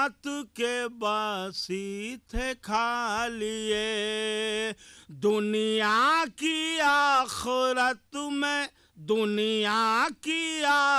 रात के बासी थे खा लिए। दुनिया की आखिरत में, दुनिया की